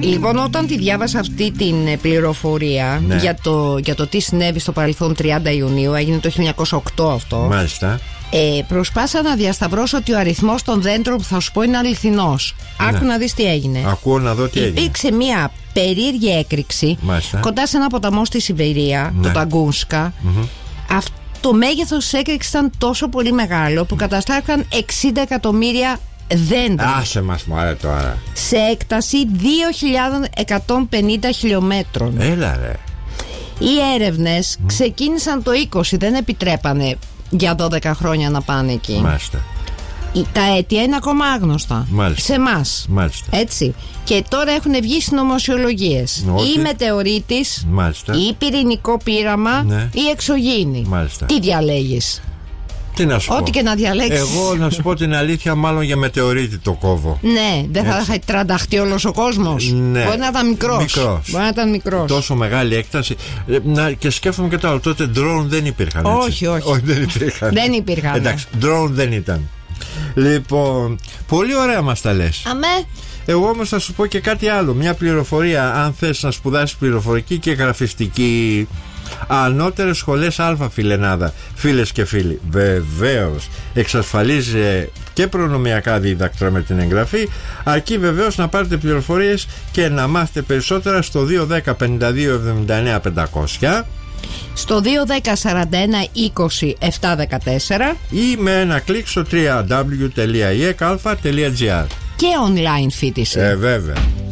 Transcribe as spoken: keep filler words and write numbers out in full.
Λοιπόν, όταν τη διάβασα αυτή την πληροφορία, ναι, για, το, για το τι συνέβη στο παρελθόν τριάντα Ιουνίου, έγινε το χίλια εννιακόσια οκτώ αυτό. Μάλιστα. Ε, προσπάθησα να διασταυρώσω ότι ο αριθμός των δέντρων που θα σου πω είναι αληθινός. Ναι. Άκου να δεις τι έγινε. Ακούω να δω τι έγινε. Υπήρξε μια περίεργη έκρηξη, μάλιστα, κοντά σε ένα ποταμό στη Σιβηρία, ναι, το Ταγκούνσκα. Mm-hmm. Αυτό το μέγεθος της έκρηξης ήταν τόσο πολύ μεγάλο που καταστράφηκαν εξήντα εκατομμύρια δέντρα. Άσε μας μωρέ τώρα. Σε έκταση δύο χιλιάδες εκατόν πενήντα χιλιόμετρων. Έλα ρε. Οι έρευνες mm. ξεκίνησαν το είκοσι, δεν επιτρέπανε για δώδεκα χρόνια να πάνε εκεί. Μάλιστα. Τα αίτια είναι ακόμα άγνωστα. Μάλιστα. Σε εμάς. Μάλιστα. Έτσι. Και τώρα έχουν βγει συνωμοσιολογίες. Ότι... ή μετεωρίτης, ή πυρηνικό πείραμα, ναι, ή εξωγήινη. Μάλιστα. Τι διαλέγεις? Τι να σου Ό,τι πω. και να διαλέξεις. Εγώ να σου πω την αλήθεια, μάλλον για μετεωρίτη το κόβω. Ναι, δεν θα είχε τρανταχτεί όλος ο κόσμος. Ναι. Μπορεί να ήταν μικρός. Μικρός. Μπορεί να ήταν μικρός. Τόσο μεγάλη έκταση. Να, και σκέφτομαι και το άλλο. Τότε drone δεν υπήρχαν. Έτσι. Όχι, όχι. όχι δεν υπήρχαν. δεν υπήρχαν. Εντάξει, drone δεν ήταν. Λοιπόν, πολύ ωραία μας τα λες. Αμέ. Εγώ όμως θα σου πω και κάτι άλλο. Μια πληροφορία, αν θες να σπουδάσεις πληροφορική και γραφιστική. Ανώτερες σχολές Α, φιλενάδα, φίλες και φίλοι, βεβαίως εξασφαλίζει και προνομιακά δίδακτρα με την εγγραφή, αρκεί βεβαίως να πάρετε πληροφορίες και να μάθετε περισσότερα στο δύο ένα μηδέν πέντε δύο εβδομήντα εννέα πεντακόσια, στο δύο ένα μηδέν σαράντα ένα είκοσι επτακόσια δεκατέσσερα ή με ένα κλικ στο double-u double-u double-u τελεία ι ε κ α τελεία τζι άρ. Και online φοιτηση. Ε, βέβαια.